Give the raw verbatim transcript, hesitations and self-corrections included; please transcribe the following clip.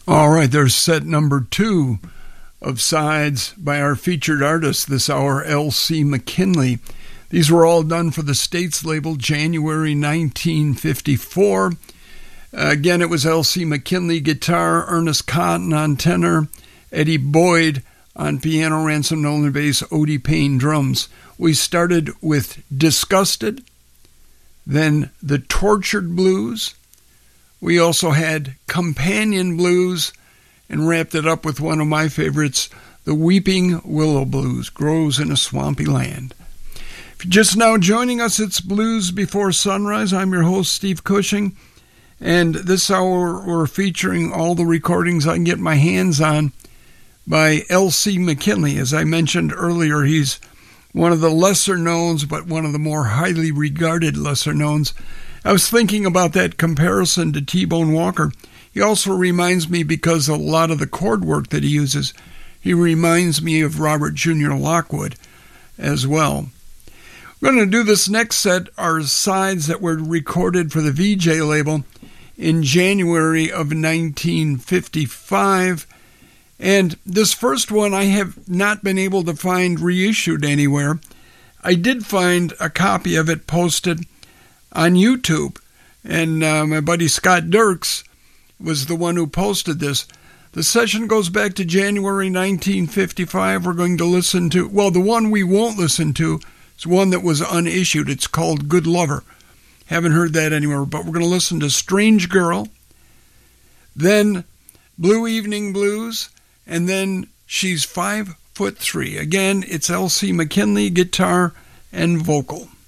All right, there's set number two of sides by our featured artist this hour, L C McKinley. These were all done for the States label, January nineteen fifty-four. Uh, again, it was L C McKinley guitar, Ernest Cotton on tenor, Eddie Boyd on piano, Ransom Nolan bass, Odie Payne drums. We started with Disgusted, then The Tortured Blues. We also had Companion Blues, and wrapped it up with one of my favorites, The Weeping Willow Blues, Grows in a Swampy Land. If you're just now joining us, it's Blues Before Sunrise. I'm your host, Steve Cushing, and this hour we're featuring all the recordings I can get my hands on by L C McKinley. As I mentioned earlier, he's one of the lesser knowns, but one of the more highly regarded lesser knowns. I was thinking about that comparison to T-Bone Walker. He also reminds me, because a lot of the chord work that he uses, he reminds me of Robert Junior Lockwood as well. We're going to do this next set, are sides that were recorded for the V J label in January of nineteen fifty-five. And this first one I have not been able to find reissued anywhere. I did find a copy of it posted on YouTube, and uh, my buddy Scott Dirks was the one who posted this. The session goes back to January nineteen fifty-five. We're going to listen to, well, the one we won't listen to is one that was unissued. It's called Good Lover. Haven't heard that anywhere, but we're going to listen to Strange Girl, then Blue Evening Blues, and then She's Five Foot Three. Again, it's L C McKinley, guitar and vocal.